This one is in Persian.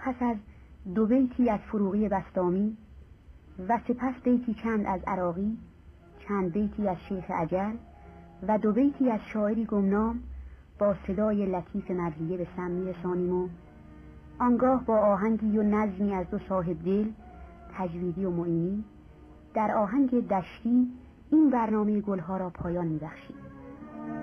پس از 2 بیتی از فروغی بسطامی و سپس بیتی چند از عراقی، چند بیتی از شیخ عجل و 2 بیتی از شاعری گمنام با صدای لطیف مدحیه به سم می‌رسانیم و آنگاه با آهنگی و نظمی از 2 صاحب دل، تجویدی و معینی، در آهنگ دشتی این برنامه گلها را پایان می‌بخشیم.